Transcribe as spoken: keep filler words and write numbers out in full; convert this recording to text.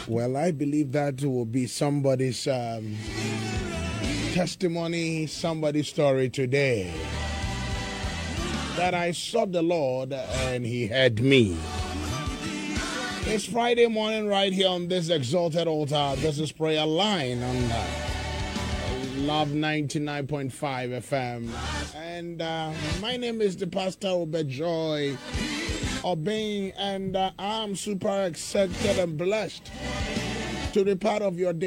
Well, I believe that will be somebody's um, testimony, somebody's story today. That I sought the Lord and He heard me. It's Friday morning right here on this exalted altar. This is Prayer Line on uh, Love ninety-nine point five F M. And uh, my name is the Pastor Obejoy Obeying, and uh, I'm super excited and blessed to be part of your day.